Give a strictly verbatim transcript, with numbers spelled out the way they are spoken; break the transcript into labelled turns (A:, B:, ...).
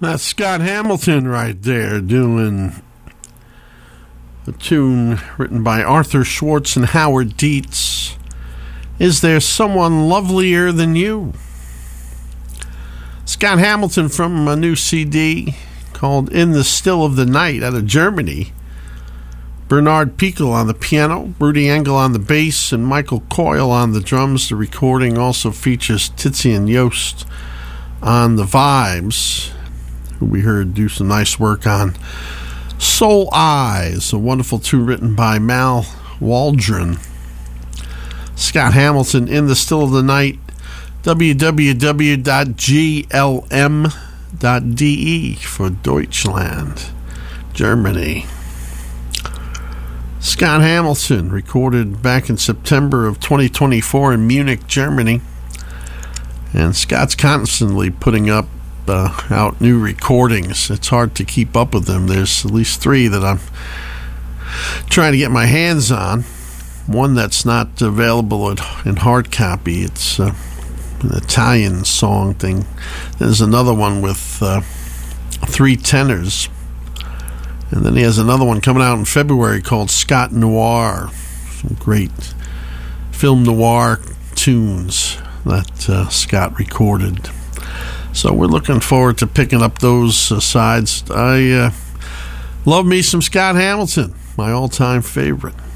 A: That's Scott Hamilton right there doing a tune written by Arthur Schwartz and Howard Dietz. Is There Someone Lovelier Than You? Scott Hamilton from a new C D called In the Still of the Night out of Germany. Bernard Pickel on the piano, Rudy Engel on the bass, and Michael Coyle on the drums. The recording also features Titian Yost on the vibes, who we heard do some nice work on Soul Eyes, a wonderful tune written by Mal Waldron. Scott Hamilton, In the Still of the Night, w w w dot g l m dot d e for Deutschland, Germany. Scott Hamilton, recorded back in September of twenty twenty-four in Munich, Germany. And Scott's constantly putting up uh, out new recordings. It's hard to keep up with them. There's at least three that I'm trying to get my hands on. One that's not available in hard copy. It's uh, an Italian song thing. There's another one with uh, three tenors. And then he has another one coming out in February called Scott Noir. Some great film noir tunes that uh, Scott recorded. So we're looking forward to picking up those uh, sides. I uh, love me some Scott Hamilton, my all-time favorite.